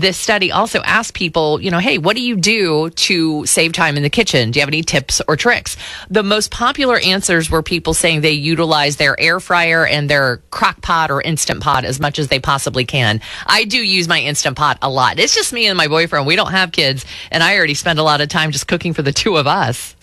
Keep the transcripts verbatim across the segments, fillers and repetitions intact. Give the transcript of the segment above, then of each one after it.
This study also asked people, you know, hey, what do you do to save time in the kitchen? Do you have any tips or tricks? The most popular answers were people saying they utilize their air fryer and their crock pot or Instant Pot as much as they possibly can. I do use my Instant Pot a lot. It's just me and my boyfriend. We don't have kids, and I already spend a lot of time just cooking for the two of us.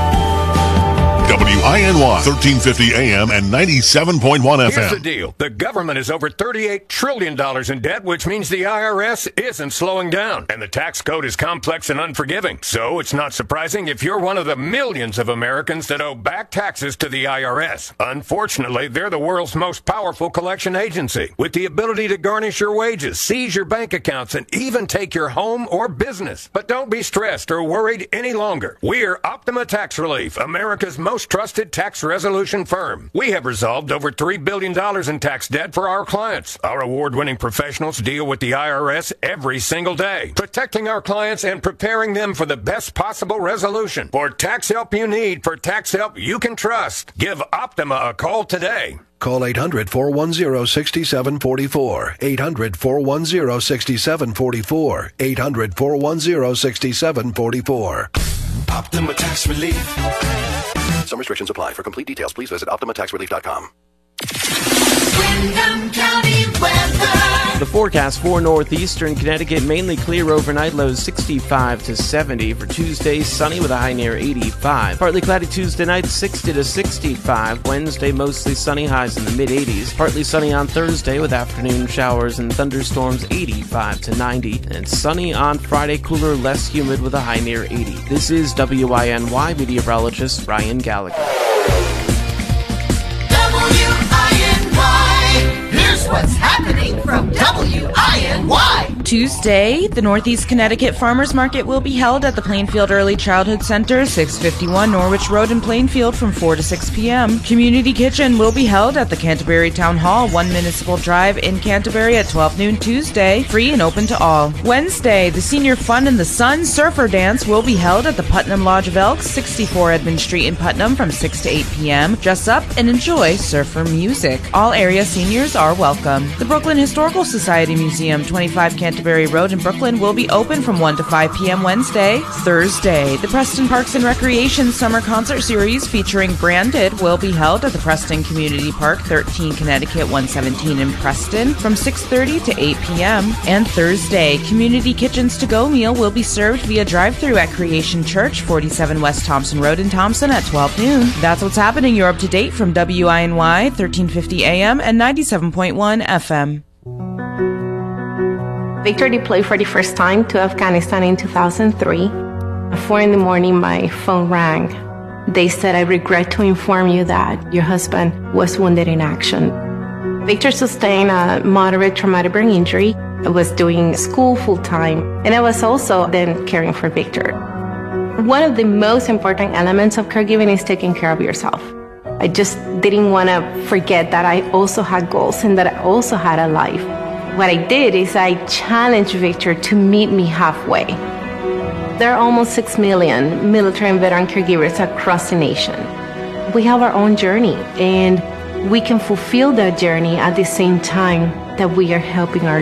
W I N Y, thirteen fifty A M and ninety-seven point one F M. Here's the deal. The government is over thirty-eight trillion dollars in debt, which means the I R S isn't slowing down. And the tax code is complex and unforgiving. So it's not surprising if you're one of the millions of Americans that owe back taxes to the I R S. Unfortunately, they're the world's most powerful collection agency, with the ability to garnish your wages, seize your bank accounts, and even take your home or business. But don't be stressed or worried any longer. We're Optima Tax Relief, America's most trusted tax resolution firm. We have resolved over three billion dollars in tax debt for our clients. Our award-winning professionals deal with the I R S every single day, protecting our clients and preparing them for the best possible resolution. For tax help you need, for tax help you can trust, give Optima a call today. Call eight hundred, four one zero, six seven four four. eight hundred, four one zero, six seven four four. eight hundred, four one zero, six seven four four. Optima Tax Relief. Some restrictions apply. For complete details, please visit optima tax relief dot com. Windham County weather. The forecast for northeastern Connecticut, mainly clear overnight, lows sixty-five to seventy. For Tuesday, sunny with a high near eighty-five. Partly cloudy Tuesday night, sixty to sixty-five. Wednesday, mostly sunny, highs in the mid-eighties. Partly sunny on Thursday with afternoon showers and thunderstorms, eighty-five to ninety. And sunny on Friday, cooler, less humid with a high near eighty. This is W I N Y meteorologist Ryan Gallagher. W I N Y. Here's what's happening from W I N Y. Tuesday, the Northeast Connecticut Farmers Market will be held at the Plainfield Early Childhood Center, six fifty-one Norwich Road in Plainfield from four to six p.m. Community Kitchen will be held at the Canterbury Town Hall, one Municipal Drive in Canterbury at twelve noon Tuesday, free and open to all. Wednesday, the Senior Fun in the Sun Surfer Dance will be held at the Putnam Lodge of Elks, sixty-four Edmund Street in Putnam from six to eight p.m. Dress up and enjoy surfer music. All area seniors are welcome. The Brooklyn Historical Society Museum, twenty-five Canterbury Road in Brooklyn, will be open from one to five p.m. Wednesday. Thursday, the Preston Parks and Recreation Summer Concert Series featuring Branded will be held at the Preston Community Park, thirteen Connecticut, one seventeen in Preston from six thirty to eight p.m. And Thursday, Community Kitchens To-Go meal will be served via drive-thru at Creation Church, forty-seven West Thompson Road in Thompson at twelve noon. That's what's happening. You're up to date from W I N Y, thirteen fifty A M and ninety-seven point one F M. Victor deployed for the first time to Afghanistan in two thousand three. At four in the morning, my phone rang. They said, "I regret to inform you that your husband was wounded in action." Victor sustained a moderate traumatic brain injury. I was doing school full-time, and I was also then caring for Victor. One of the most important elements of caregiving is taking care of yourself. I just didn't want to forget that I also had goals and that I also had a life. What I did is I challenged Victor to meet me halfway. There are almost six million military and veteran caregivers across the nation. We have our own journey, and we can fulfill that journey at the same time that we are helping our